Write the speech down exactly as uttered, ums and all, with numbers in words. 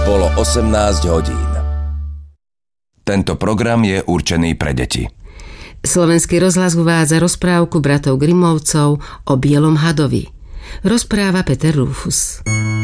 Bolo osemnásť hodín. Tento program je určený pre deti. Slovenský rozhlas uvádza rozprávku bratov Grimovcov o Bielom hadovi. Rozpráva Peter Rufus.